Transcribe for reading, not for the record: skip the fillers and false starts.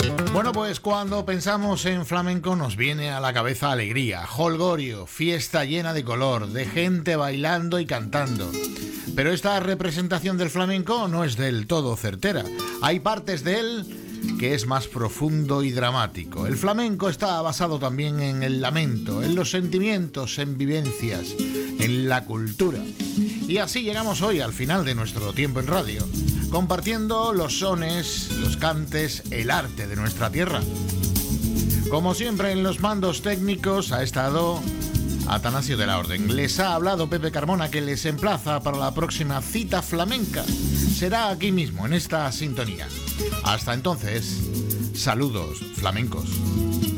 Bueno, pues cuando pensamos en flamenco nos viene a la cabeza alegría, jolgorio, fiesta llena de color, de gente bailando y cantando. Pero esta representación del flamenco no es del todo certera. Hay partes de él que es más profundo y dramático. El flamenco está basado también en el lamento, en los sentimientos, en vivencias, en la cultura. Y así llegamos hoy al final de nuestro tiempo en radio, compartiendo los sones, los cantes, el arte de nuestra tierra. Como siempre, en los mandos técnicos ha estado Atanasio de la Orden. Les ha hablado Pepe Carmona, que les emplaza para la próxima cita flamenca. Será aquí mismo, en esta sintonía. Hasta entonces, saludos flamencos.